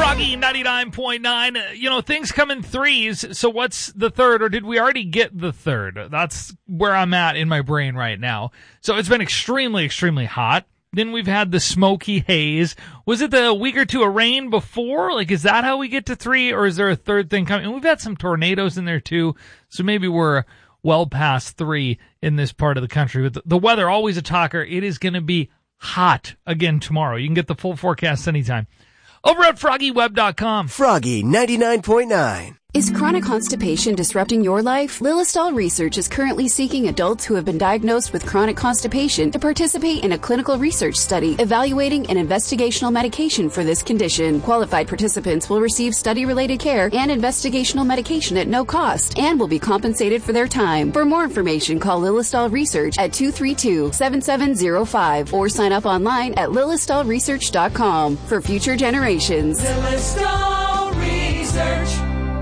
Froggy 99.9. Things come in threes, so what's the third, or did we already get the third? That's where I'm at in my brain right now. So it's been extremely, extremely hot. Then we've had the smoky haze. Was it the week or two of rain before? Like, is that how we get to three, or is there a third thing coming? And we've had some tornadoes in there too, so maybe we're well past three in this part of the country. But the weather, always a talker. It is going to be hot again tomorrow. You can get the full forecast anytime over at FroggyWeb.com. Froggy 99.9. Is chronic constipation disrupting your life? Lilistol Research is currently seeking adults who have been diagnosed with chronic constipation to participate in a clinical research study evaluating an investigational medication for this condition. Qualified participants will receive study-related care and investigational medication at no cost and will be compensated for their time. For more information, call Lilistol Research at 232-7705 or sign up online at lilistolresearch.com for future generations. Lilistol Research.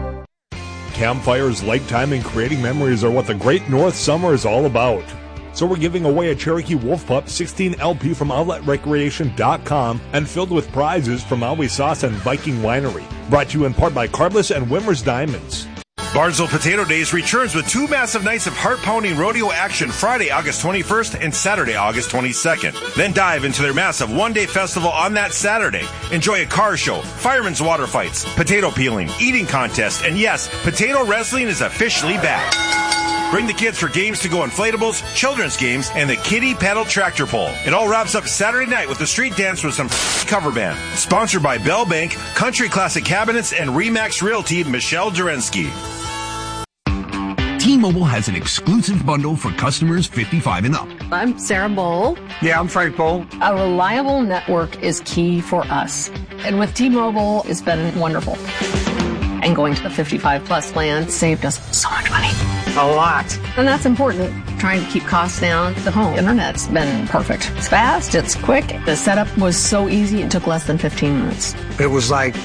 Campfires, light time, and creating memories are what the Great North Summer is all about. So we're giving away a Cherokee Wolf Pup 16 LP from OutletRecreation.com and filled with prizes from Maui Sauce and Viking Winery. Brought to you in part by Carbless and Wimmer's Diamonds. Barnesville Potato Days returns with 2 massive nights of heart-pounding rodeo action Friday, August 21st and Saturday, August 22nd. Then dive into their massive one-day festival on that Saturday. Enjoy a car show, firemen's water fights, potato peeling, eating contest, and yes, potato wrestling is officially back. Bring the kids for games to go inflatables, children's games, and the kiddie paddle tractor pull. It all wraps up Saturday night with a street dance with some cover band. Sponsored by Bell Bank, Country Classic Cabinets, and Remax Realty, Michelle Durensky. T-Mobile has an exclusive bundle for customers 55 and up. I'm Sarah Bowl. Yeah, I'm Frank Bowl. A reliable network is key for us. And with T-Mobile, it's been wonderful. And going to the 55 plus plan saved us so much money. A lot. And that's important. Trying to keep costs down. The home internet's been perfect. It's fast, it's quick. The setup was so easy, it took less than 15 minutes. It was like,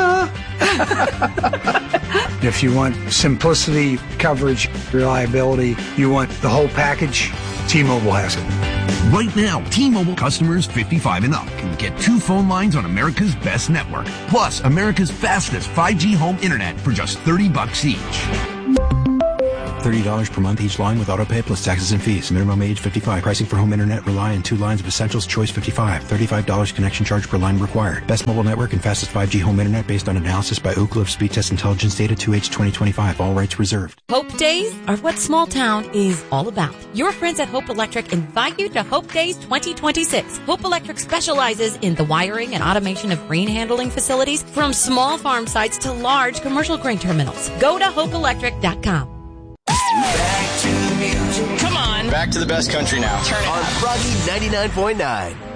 If you want simplicity, coverage, reliability, you want the whole package, T-Mobile has it. Right now, T-Mobile customers 55 and up can get 2 phone lines on America's best network, plus America's fastest 5G home internet for just $30 each. $30 per month each line with autopay plus taxes and fees. Minimum age 55. Pricing for home internet rely on 2 lines of Essentials Choice 55. $35 connection charge per line required. Best mobile network and fastest 5G home internet based on analysis by Ookla of Speed Test Intelligence data 2H 2025. All rights reserved. Hope Days are what small town is all about. Your friends at Hope Electric invite you to Hope Days 2026. Hope Electric specializes in the wiring and automation of grain handling facilities from small farm sites to large commercial grain terminals. Go to hopeelectric.com. Back to the music. Come on. Back to the best country now. Turn it on up. Froggy 99.9.